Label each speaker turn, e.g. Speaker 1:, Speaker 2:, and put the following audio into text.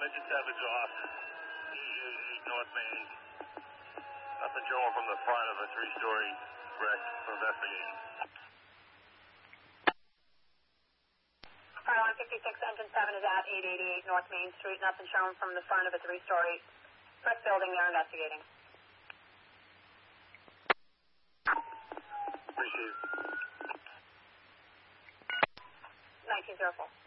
Speaker 1: engine salvage off. 888 North Main. Nothing showing from the front of a three-story wreck. We're investigating.
Speaker 2: Fire 156, engine 7 is at 888 North Main Street. Nothing showing from the front of a three-story brick building. They're investigating.
Speaker 1: Appreciate it.
Speaker 2: 1904.